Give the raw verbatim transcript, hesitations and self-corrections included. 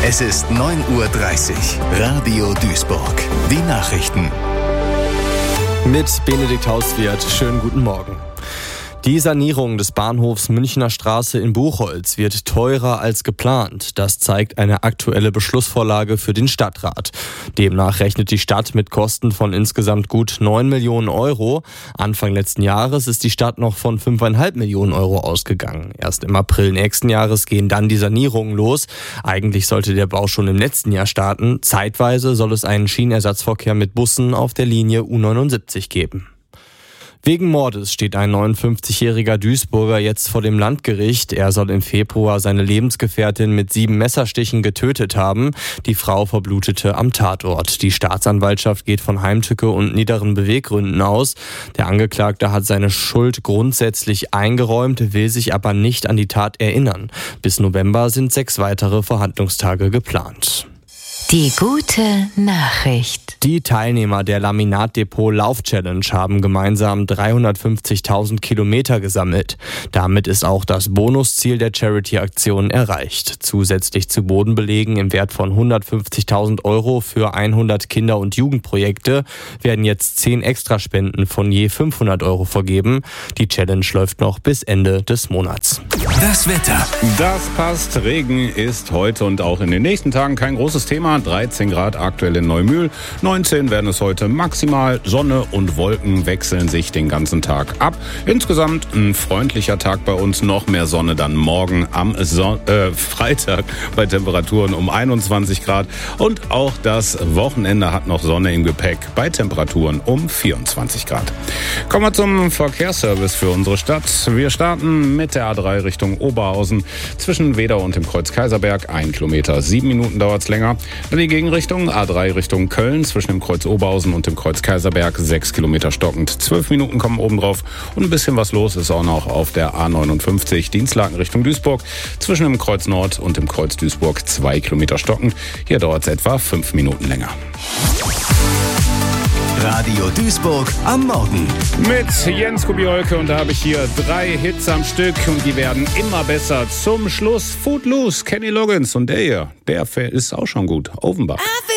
Es ist neun Uhr dreißig. Radio Duisburg. Die Nachrichten. Mit Benedikt Hauswirt. Schönen guten Morgen. Die Sanierung des Bahnhofs Münchner Straße in Buchholz wird teurer als geplant. Das zeigt eine aktuelle Beschlussvorlage für den Stadtrat. Demnach rechnet die Stadt mit Kosten von insgesamt gut neun Millionen Euro. Anfang letzten Jahres ist die Stadt noch von fünf Komma fünf Millionen Euro ausgegangen. Erst im April nächsten Jahres gehen dann die Sanierungen los. Eigentlich sollte der Bau schon im letzten Jahr starten. Zeitweise soll es einen Schienenersatzverkehr mit Bussen auf der Linie U neunundsiebzig geben. Wegen Mordes steht ein neunundfünfzigjähriger Duisburger jetzt vor dem Landgericht. Er soll im Februar seine Lebensgefährtin mit sieben Messerstichen getötet haben. Die Frau verblutete am Tatort. Die Staatsanwaltschaft geht von Heimtücke und niederen Beweggründen aus. Der Angeklagte hat seine Schuld grundsätzlich eingeräumt, will sich aber nicht an die Tat erinnern. Bis November sind sechs weitere Verhandlungstage geplant. Die gute Nachricht. Die Teilnehmer der Laminat-Depot Lauf-Challenge haben gemeinsam dreihundertfünfzigtausend Kilometer gesammelt. Damit ist auch das Bonusziel der Charity-Aktion erreicht. Zusätzlich zu Bodenbelegen im Wert von hundertfünfzigtausend Euro für hundert Kinder- und Jugendprojekte werden jetzt zehn Extraspenden von je fünfhundert Euro vergeben. Die Challenge läuft noch bis Ende des Monats. Das Wetter. Das passt. Regen ist heute und auch in den nächsten Tagen kein großes Thema. dreizehn Grad aktuell in Neumühl. neunzehn werden es heute maximal. Sonne und Wolken wechseln sich den ganzen Tag ab. Insgesamt ein freundlicher Tag bei uns. Noch mehr Sonne dann morgen am Son- äh, Freitag bei Temperaturen um einundzwanzig Grad. Und auch das Wochenende hat noch Sonne im Gepäck bei Temperaturen um vierundzwanzig Grad. Kommen wir zum Verkehrsservice für unsere Stadt. Wir starten mit der A drei Richtung Oberhausen. Zwischen Wedau und dem Kreuz Kaiserberg ein Kilometer. Sieben Minuten dauert es länger. Dann die Gegenrichtung A drei Richtung Köln. Zwischen dem Kreuz Oberhausen und dem Kreuz Kaiserberg sechs Kilometer stockend. Zwölf Minuten kommen oben drauf. Und ein bisschen was los ist auch noch auf der A neunundfünfzig. Dienstlaken Richtung Duisburg. Zwischen dem Kreuz Nord und dem Kreuz Duisburg zwei Kilometer stockend. Hier dauert es etwa fünf Minuten länger. Radio Duisburg am Morgen. Mit Jens Kubiolke, und da habe ich hier drei Hits am Stück und die werden immer besser. Zum Schluss Footloose, Kenny Loggins, und der hier, der ist auch schon gut. Offenbach.